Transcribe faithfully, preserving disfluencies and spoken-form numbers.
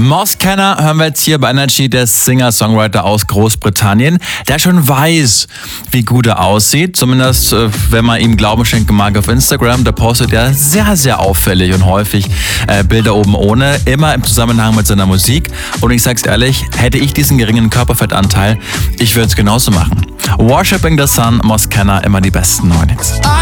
Moss Kenner hören wir jetzt hier bei Energy, der Singer-Songwriter aus Großbritannien, der schon weiß, wie gut er aussieht. Zumindest, wenn man ihm Glauben schenken mag auf Instagram. Da postet er sehr, sehr auffällig und häufig äh, Bilder oben ohne, immer im Zusammenhang mit seiner Musik. Und ich sag's ehrlich, hätte ich diesen geringen Körperfettanteil, ich würde es genauso machen. Worshipping the Sun, Moss Kenner, immer die besten neuen Hits.